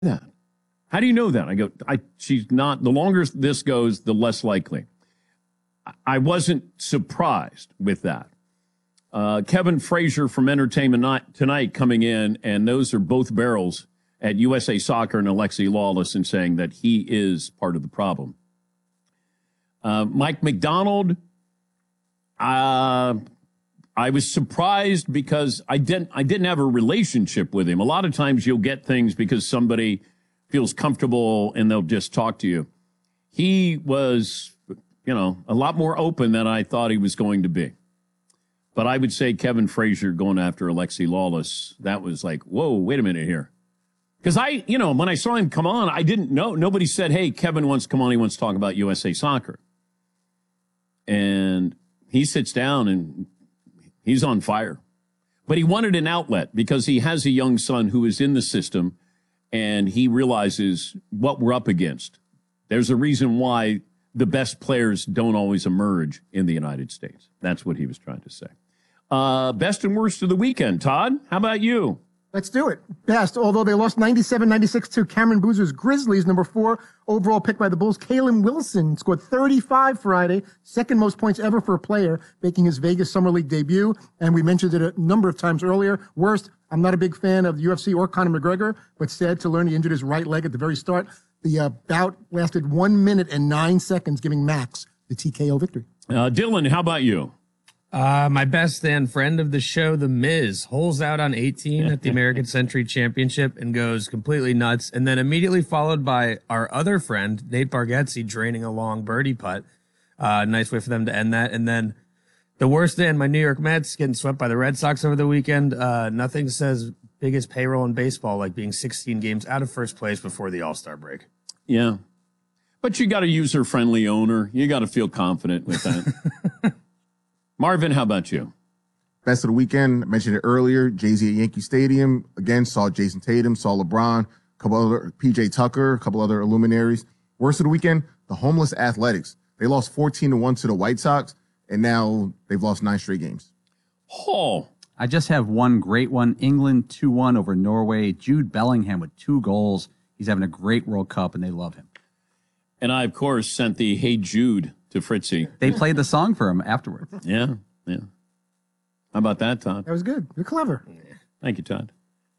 that. How do you know that? I go, she's not, the longer this goes, the less likely. I wasn't surprised with that. Kevin Frazier from Entertainment Tonight coming in, and those are both barrels at USA Soccer and Alexi Lawless, and saying that he is part of the problem. Mike McDonald, I was surprised because I didn't have a relationship with him. A lot of times you'll get things because somebody feels comfortable and they'll just talk to you. He was, a lot more open than I thought he was going to be. But I would say Kevin Frazier going after Alexi Lawless, that was like, whoa, wait a minute here. Because when I saw him come on, I didn't know. Nobody said, hey, Kevin wants to come on. He wants to talk about USA Soccer. And he sits down and he's on fire. But he wanted an outlet because he has a young son who is in the system, and he realizes what we're up against. There's a reason why the best players don't always emerge in the United States. That's what he was trying to say. Best and worst of the weekend. Todd, how about you? Let's do it. Best, although they lost 97-96 to Cameron Boozer's Grizzlies, number 4 overall pick by the Bulls. Kalen Wilson scored 35 Friday, second most points ever for a player, making his Vegas Summer League debut. And we mentioned it a number of times earlier. Worst, I'm not a big fan of the UFC or Conor McGregor, but sad to learn he injured his right leg at the very start. The bout lasted 1 minute and 9 seconds, giving Max the TKO victory. Dylan, how about you? My best and friend of the show, The Miz, holes out on 18 at the American Century Championship and goes completely nuts. And then immediately followed by our other friend, Nate Bargatze, draining a long birdie putt. Nice way for them to end that. And then the worst day, my New York Mets getting swept by the Red Sox over the weekend. Nothing says biggest payroll in baseball like being 16 games out of first place before the All-Star break. Yeah. But you got a user-friendly owner. You got to feel confident with that. Marvin, how about you? Best of the weekend, I mentioned it earlier, Jay-Z at Yankee Stadium. Again, saw Jason Tatum, saw LeBron, a couple other, PJ Tucker, a couple other luminaries. Worst of the weekend, the homeless Athletics. They lost 14-1 to the White Sox, and now they've lost 9 straight games. Oh. I just have one great one. England 2-1 over Norway. Jude Bellingham with 2 goals. He's having a great World Cup, and they love him. And I, of course, sent the Hey Jude to Fritzy. They played the song for him afterwards. Yeah. How about that, Todd? That was good. You're clever. Thank you, Todd.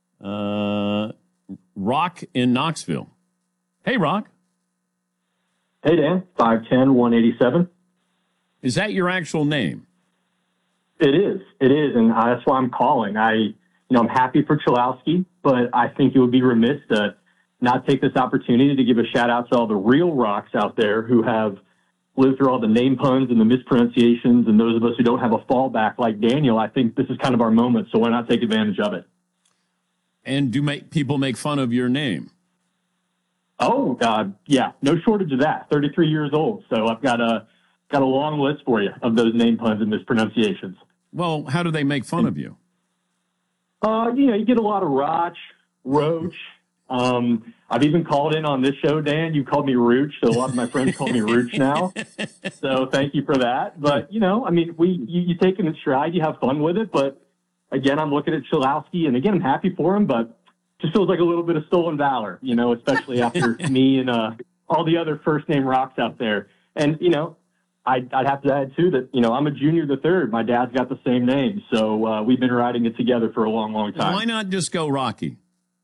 Rock in Knoxville. Hey, Rock. Hey, Dan. 5'10", 187. Is that your actual name? It is, and that's why I'm calling. I'm happy for Chalowski, but I think it would be remiss to not take this opportunity to give a shout out to all the real rocks out there who have lived through all the name puns and the mispronunciations, and those of us who don't have a fallback like Daniel. I think this is kind of our moment, so why not take advantage of it? And do people make fun of your name? Oh, yeah, no shortage of that. 33 years old, so I've got a long list for you of those name puns and mispronunciations. Well, how do they make fun of you? You get a lot of Roach. I've even called in on this show, Dan. You called me Rooch, so a lot of my friends call me Rooch now. So thank you for that. But, you take it in stride, you have fun with it. But, again, I'm looking at Chalowski, and, again, I'm happy for him, but just feels like a little bit of stolen valor, especially after me and all the other first-name rocks out there. And, I'd have to add, too, that, I'm a junior the third. My dad's got the same name. So we've been riding it together for a long, long time. Why not just go Rocky?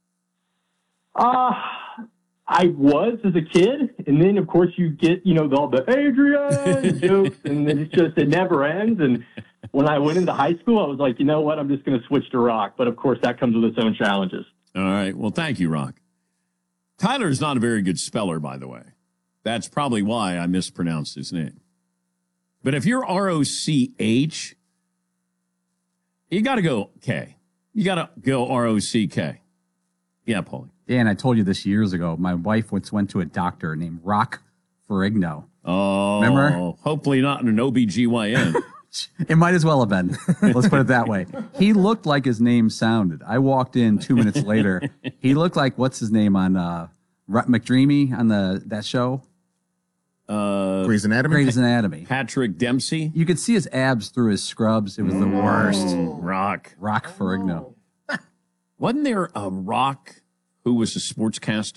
I was as a kid. And then, of course, you get, all the Adrian jokes. And then it never ends. And when I went into high school, I was like, you know what? I'm just going to switch to Rock. But, of course, that comes with its own challenges. All right. Well, thank you, Rock. Tyler's not a very good speller, by the way. That's probably why I mispronounced his name. But if you're R-O-C-H, you got to go K. You got to go R-O-C-K. Yeah, Paulie. Dan, I told you this years ago. My wife once went to a doctor named Rock Ferrigno. Oh. Remember? Hopefully not an OBGYN. It might as well have been. Let's put it that way. He looked like his name sounded. I walked in 2 minutes later. He looked like, what's his name on McDreamy on that show? Grey's Anatomy? Grey's Anatomy. Patrick Dempsey? You could see his abs through his scrubs. It was the worst. Rock Ferrigno. Wasn't there a Rock who was a sportscaster